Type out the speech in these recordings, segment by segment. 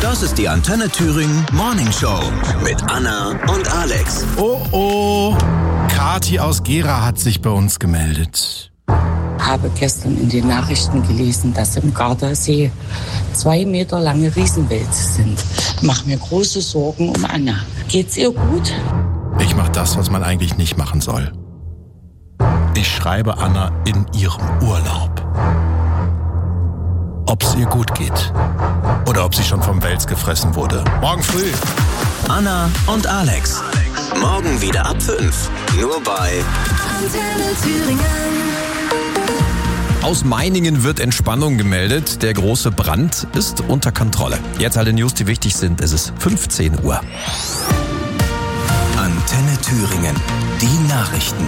Das ist die Antenne Thüringen Morning Show mit Anna und Alex. Oh, Kathi aus Gera hat sich bei uns gemeldet. Habe gestern in den Nachrichten gelesen, dass im Gardasee 2 Meter lange Riesenwälze sind. Mach mir große Sorgen um Anna. Geht's ihr gut? Ich mache das, was man eigentlich nicht machen soll. Ich schreibe Anna in ihrem Urlaub. Ob es ihr gut geht oder ob sie schon vom Wels gefressen wurde. Morgen früh. Anna und Alex. Morgen wieder ab 5. Nur bei Antenne Thüringen. Aus Meiningen wird Entspannung gemeldet. Der große Brand ist unter Kontrolle. Jetzt alle News, die wichtig sind. Es ist 15 Uhr. Antenne Thüringen. Die Nachrichten.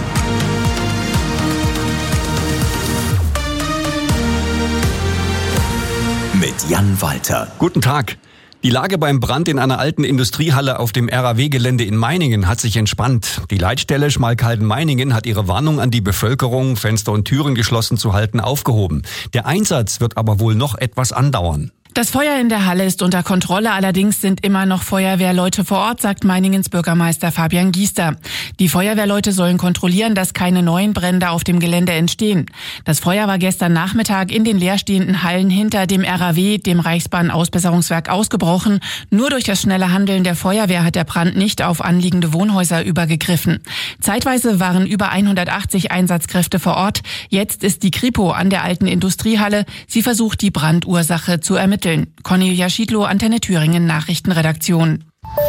Mit Jan Walter. Guten Tag. Die Lage beim Brand in einer alten Industriehalle auf dem RAW-Gelände in Meiningen hat sich entspannt. Die Leitstelle Schmalkalden-Meiningen hat ihre Warnung an die Bevölkerung, Fenster und Türen geschlossen zu halten, aufgehoben. Der Einsatz wird aber wohl noch etwas andauern. Das Feuer in der Halle ist unter Kontrolle, allerdings sind immer noch Feuerwehrleute vor Ort, sagt Meiningens Bürgermeister Fabian Giester. Die Feuerwehrleute sollen kontrollieren, dass keine neuen Brände auf dem Gelände entstehen. Das Feuer war gestern Nachmittag in den leerstehenden Hallen hinter dem RAW, dem Reichsbahn-Ausbesserungswerk, ausgebrochen. Nur durch das schnelle Handeln der Feuerwehr hat der Brand nicht auf anliegende Wohnhäuser übergegriffen. Zeitweise waren über 180 Einsatzkräfte vor Ort. Jetzt ist die Kripo an der alten Industriehalle. Sie versucht, die Brandursache zu ermitteln. Cornelia Schiedlow, Antenne Thüringen, Nachrichtenredaktion.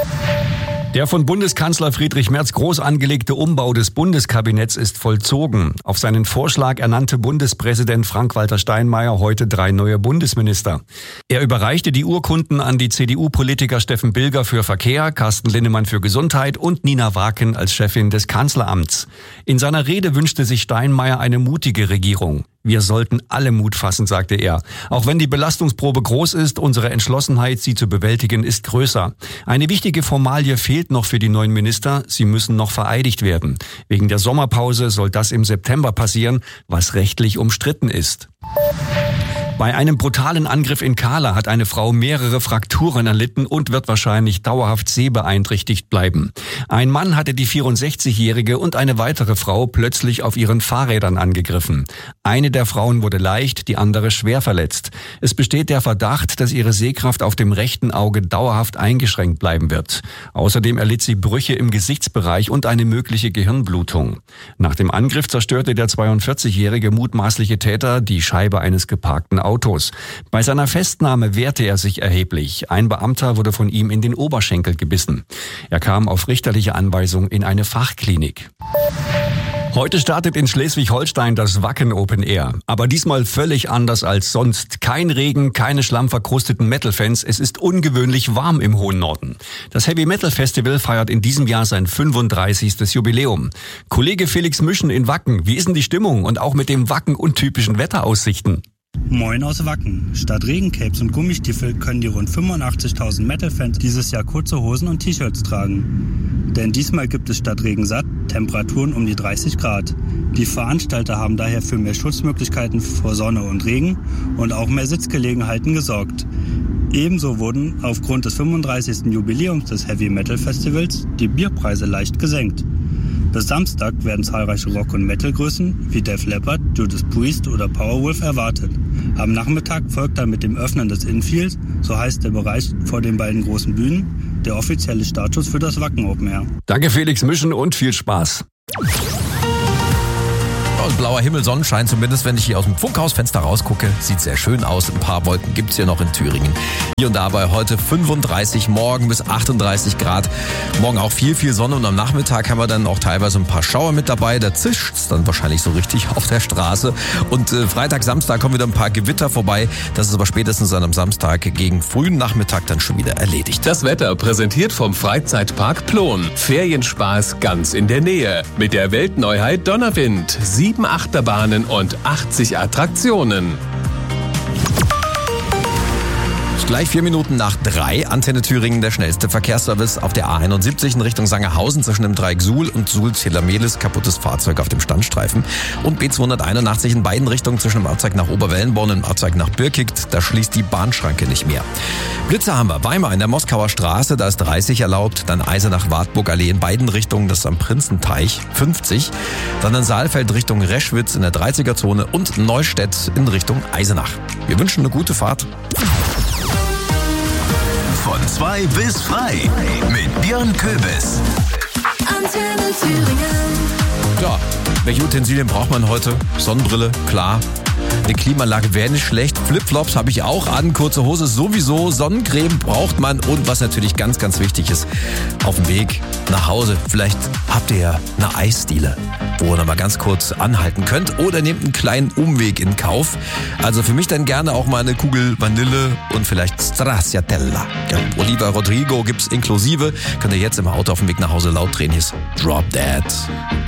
Der von Bundeskanzler Friedrich Merz groß angelegte Umbau des Bundeskabinetts ist vollzogen. Auf seinen Vorschlag ernannte Bundespräsident Frank-Walter Steinmeier heute 3 neue Bundesminister. Er überreichte die Urkunden an die CDU-Politiker Steffen Bilger für Verkehr, Carsten Linnemann für Gesundheit und Nina Waken als Chefin des Kanzleramts. In seiner Rede wünschte sich Steinmeier eine mutige Regierung. Wir sollten alle Mut fassen, sagte er. Auch wenn die Belastungsprobe groß ist, unsere Entschlossenheit, sie zu bewältigen, ist größer. Eine wichtige Formalie fehlt noch für die neuen Minister. Sie müssen noch vereidigt werden. Wegen der Sommerpause soll das im September passieren, was rechtlich umstritten ist. Bei einem brutalen Angriff in Kahla hat eine Frau mehrere Frakturen erlitten und wird wahrscheinlich dauerhaft sehbeeinträchtigt bleiben. Ein Mann hatte die 64-Jährige und eine weitere Frau plötzlich auf ihren Fahrrädern angegriffen. Eine der Frauen wurde leicht, die andere schwer verletzt. Es besteht der Verdacht, dass ihre Sehkraft auf dem rechten Auge dauerhaft eingeschränkt bleiben wird. Außerdem erlitt sie Brüche im Gesichtsbereich und eine mögliche Gehirnblutung. Nach dem Angriff zerstörte der 42-jährige mutmaßliche Täter die Scheibe eines geparkten Autos. Bei seiner Festnahme wehrte er sich erheblich. Ein Beamter wurde von ihm in den Oberschenkel gebissen. Er kam auf richterliche Anweisung in eine Fachklinik. Heute startet in Schleswig-Holstein das Wacken Open Air. Aber diesmal völlig anders als sonst. Kein Regen, keine schlammverkrusteten Metal-Fans. Es ist ungewöhnlich warm im hohen Norden. Das Heavy Metal Festival feiert in diesem Jahr sein 35. Jubiläum. Kollege Felix Müschen in Wacken. Wie ist denn die Stimmung und auch mit dem Wacken untypischen Wetteraussichten? Moin aus Wacken. Statt Regencapes und Gummistiefel können die rund 85.000 Metal-Fans dieses Jahr kurze Hosen und T-Shirts tragen. Denn diesmal gibt es statt Regen satt Temperaturen um die 30 Grad. Die Veranstalter haben daher für mehr Schutzmöglichkeiten vor Sonne und Regen und auch mehr Sitzgelegenheiten gesorgt. Ebenso wurden aufgrund des 35. Jubiläums des Heavy Metal Festivals die Bierpreise leicht gesenkt. Bis Samstag werden zahlreiche Rock- und Metal-Größen wie Def Leppard, Judas Priest oder Powerwolf erwartet. Am Nachmittag folgt dann mit dem Öffnen des Infields, so heißt der Bereich vor den beiden großen Bühnen, der offizielle Startschuss für das Wacken Open Air. Danke Felix Müschen und viel Spaß. Und blauer Himmel, Sonnenschein, zumindest wenn ich hier aus dem Funkhausfenster rausgucke. Sieht sehr schön aus. Ein paar Wolken gibt's hier noch in Thüringen. Hier und da bei heute 35, morgen bis 38 Grad. Morgen auch viel Sonne und am Nachmittag haben wir dann auch teilweise ein paar Schauer mit dabei. Da zischt's dann wahrscheinlich so richtig auf der Straße. Und Freitag, Samstag kommen wieder ein paar Gewitter vorbei. Das ist aber spätestens dann am Samstag gegen frühen Nachmittag dann schon wieder erledigt. Das Wetter präsentiert vom Freizeitpark Plon. Ferienspaß ganz in der Nähe. Mit der Weltneuheit Donnerwind. 7 Achterbahnen und 80 Attraktionen. Gleich 4 Minuten nach 3, Antenne Thüringen, der schnellste Verkehrsservice auf der A71 in Richtung Sangerhausen zwischen dem Dreieck Suhl und Suhl-Zelamelis, kaputtes Fahrzeug auf dem Standstreifen. Und B281 in beiden Richtungen zwischen dem Ortsteig nach Oberwellenborn und dem Ortsteig nach Birkigt, da schließt die Bahnschranke nicht mehr. Blitzer haben wir, Weimar in der Moskauer Straße, da ist 30 erlaubt, dann Eisenach-Wartburg-Allee in beiden Richtungen, das ist am Prinzenteich, 50, dann in Saalfeld Richtung Reschwitz in der 30er-Zone und Neustädt in Richtung Eisenach. Wir wünschen eine gute Fahrt. Von 2 bis frei mit Björn Köbis. Antenne Thüringen. Ja, welche Utensilien braucht man heute? Sonnenbrille, klar. Eine Klimaanlage wäre nicht schlecht. Flipflops habe ich auch an, kurze Hose sowieso. Sonnencreme braucht man und was natürlich ganz, ganz wichtig ist, auf dem Weg nach Hause. Vielleicht habt ihr ja eine Eisdiele, wo ihr noch mal ganz kurz anhalten könnt oder nehmt einen kleinen Umweg in Kauf. Also für mich dann gerne auch mal eine Kugel Vanille und vielleicht Stracciatella. Ja, Oliva Rodrigo gibt's inklusive. Könnt ihr jetzt im Auto auf dem Weg nach Hause laut drehen. Hier ist Drop Dead.